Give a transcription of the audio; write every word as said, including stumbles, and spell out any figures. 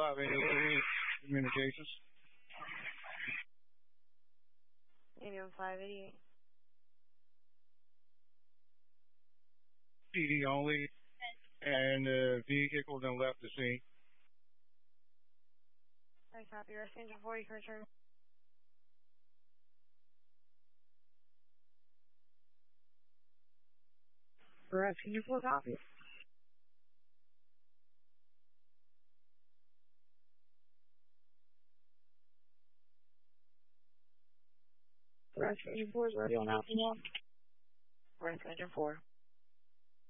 five eighty-three communications. eighty-one five eighty-eight. P D only, and the vehicle then left the scene. I copy. Rescue engine four, you can return. Rescue engine four, copy. Rescue engine four is ready on out. Rescue engine four.